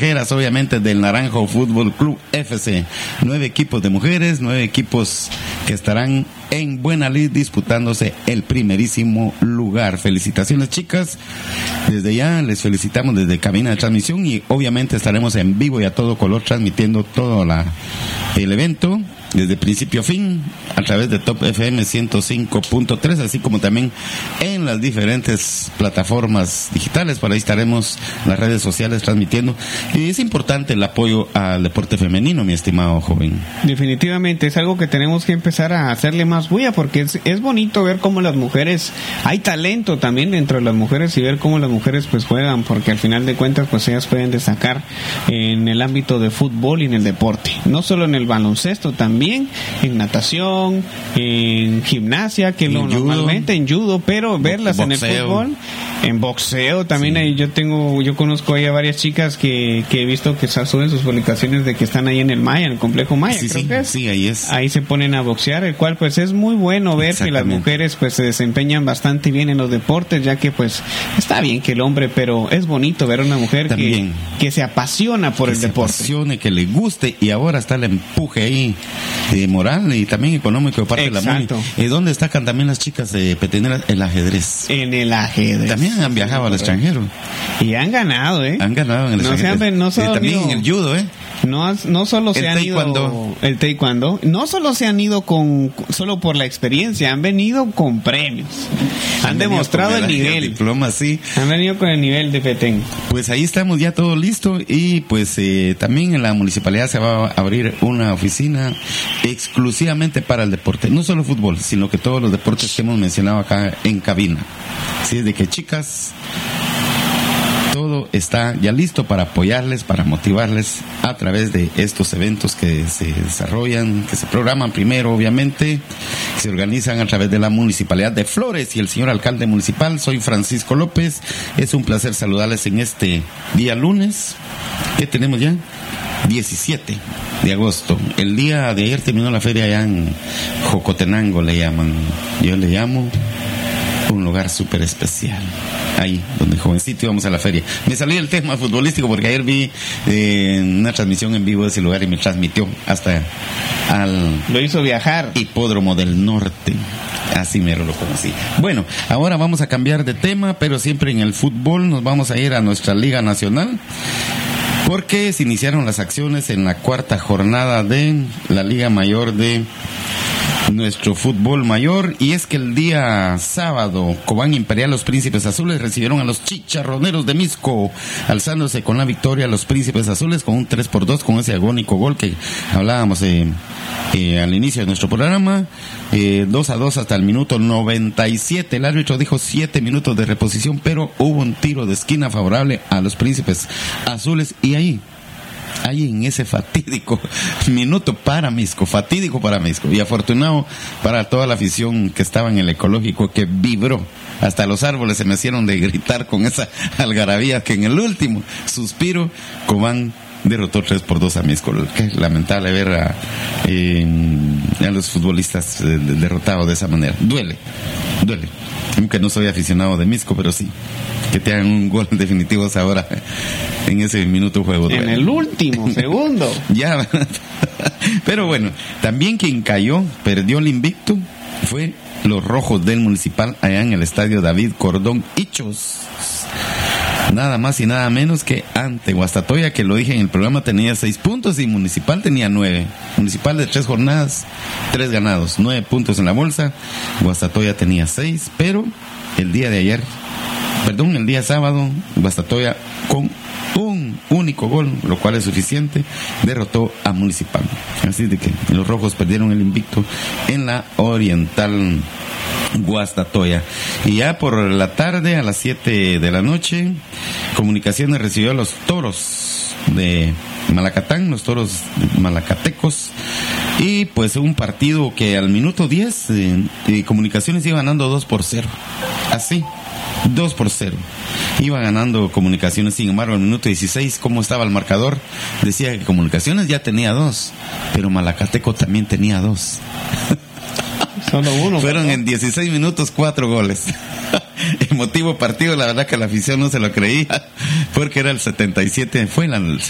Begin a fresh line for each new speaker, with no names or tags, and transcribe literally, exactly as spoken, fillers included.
extranjeras, obviamente, del Naranjo Fútbol Club F C. Nueve equipos de mujeres, nueve equipos que estarán en buena lid disputándose el primerísimo lugar. Felicitaciones, chicas. Desde ya les felicitamos desde cabina de transmisión y obviamente estaremos en vivo y a todo color transmitiendo todo la, el evento desde principio a fin a través de Top F M ciento cinco punto tres, así como también en las diferentes plataformas digitales. Por ahí estaremos en las redes sociales transmitiendo. Y es importante el apoyo al deporte femenino, mi estimado joven.
Definitivamente es algo que tenemos que empezar a hacerle más bulla, porque es, es bonito ver cómo las mujeres, hay talento también dentro de las mujeres y ver cómo las mujeres pues juegan, porque al final de cuentas pues ellas pueden destacar en el ámbito de fútbol y en el deporte, no solo en el baloncesto, también en natación, en gimnasia, que lo, normalmente en judo, pero verlas en el fútbol, en boxeo también. Sí. Hay, yo tengo, yo conozco ahí a varias chicas que, que he visto que suben sus publicaciones de que están ahí en el Maya, en el complejo Maya,
sí,
creo
sí,
que es.
Sí, ahí es.
Ahí se ponen a boxear, el cual pues es muy bueno ver que las mujeres pues se desempeñan bastante bien en los deportes, ya que pues está bien que el hombre, pero es bonito ver a una mujer que, que se apasiona por
que
el
se
deporte.
Apasione, que le guste, y ahora está el empuje ahí eh, moral y también económico de parte
Exacto.
de la MUNI. ¿Y dónde destacan también las chicas de petineras? El ajedrez.
En el ajedrez.
También han viajado al extranjero.
Y han ganado, ¿eh?
Han ganado en el
no
extranjero.
Se han, no
eh, también ido, en el judo, ¿eh?
No, no solo se
el
han
taekwondo.
ido el taekwondo, no solo se han ido con solo por la experiencia, han venido con premios, han, han demostrado el nivel,
el diploma, sí,
han venido con el nivel de Petén.
Pues ahí estamos ya todo listo y pues eh, también en la municipalidad se va a abrir una oficina exclusivamente para el deporte, no solo fútbol, sino que todos los deportes que hemos mencionado acá en cabina. Así es de que, chicas, todo está ya listo para apoyarles, para motivarles a través de estos eventos que se desarrollan, que se programan primero, obviamente, que se organizan a través de la Municipalidad de Flores y el señor alcalde municipal. Soy Francisco López. Es un placer saludarles en este día lunes. ¿Qué tenemos ya? diecisiete de agosto. El día de ayer terminó la feria allá en Jocotenango, le llaman. Yo le llamo un lugar súper especial. Ahí, donde jovencito íbamos a la feria. Me salí del tema futbolístico porque ayer vi eh, una transmisión en vivo de ese lugar y me transmitió hasta al...
Lo hizo viajar.
Hipódromo del Norte. Así mero lo conocí. Bueno, ahora vamos a cambiar de tema, pero siempre en el fútbol. Nos vamos a ir a nuestra Liga Nacional, porque se iniciaron las acciones en la cuarta jornada de la Liga Mayor de nuestro fútbol mayor, y es que el día sábado Cobán Imperial, los Príncipes Azules recibieron a los Chicharroneros de Misco, alzándose con la victoria a los Príncipes Azules con un tres por dos, con ese agónico gol que hablábamos eh, eh, al inicio de nuestro programa, eh, dos a dos hasta el minuto noventa y siete. El árbitro dijo siete minutos de reposición, pero hubo un tiro de esquina favorable a los Príncipes Azules, y ahí ahí en ese fatídico minuto para Misco, fatídico para Misco, y afortunado para toda la afición que estaba en el ecológico, que vibró, hasta los árboles se me hicieron de gritar con esa algarabía, que en el último suspiro Cobán derrotó tres por dos a Misco. Qué lamentable ver a, eh, a los futbolistas eh, derrotados de esa manera. Duele, duele. Aunque no soy aficionado de Misco, pero sí, que te hagan un gol definitivo ahora en ese minuto juego.
En el último segundo.
Ya, pero bueno, también quien cayó, perdió el invicto, fue los Rojos del Municipal allá en el estadio David Cordón Hichos. Nada más y nada menos que ante Guastatoya, que lo dije en el programa, tenía seis puntos y Municipal tenía nueve. Municipal de tres jornadas, tres ganados, nueve puntos en la bolsa. Guastatoya tenía seis, pero el día de ayer, perdón, el día sábado, Guastatoya con un único gol, lo cual es suficiente, derrotó a Municipal. Así de que los Rojos perdieron el invicto en la Oriental Guastatoya. Y ya por la tarde, a las siete de la noche, Comunicaciones recibió a los Toros de Malacatán, los Toros malacatecos, y pues un partido que al minuto diez eh, eh, Comunicaciones iba ganando dos por cero, así, dos por cero iba ganando Comunicaciones. Sin embargo, al minuto dieciséis, ¿cómo estaba el marcador? Decía que Comunicaciones ya tenía dos, pero Malacateco también tenía dos.
Solo uno.
Fueron en dieciséis minutos cuatro goles. Emotivo partido, la verdad que la afición no se lo creía, porque era el setenta y siete, fue el